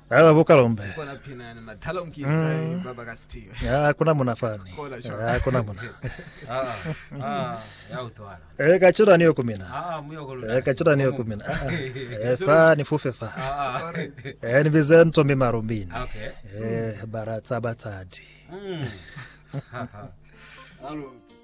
Aba bukalombe. Kuna pina ni matalo mkiza baba kasipiwa. Ya kuna munafani. Ya kuna muna. Ya utwala. Kachura niyo kumina. Muyo kolula. Kachura niyo kumina. Fa ni fufe fa. Ni bizento mimarumbini. Okay. Baratsa batati. Alo.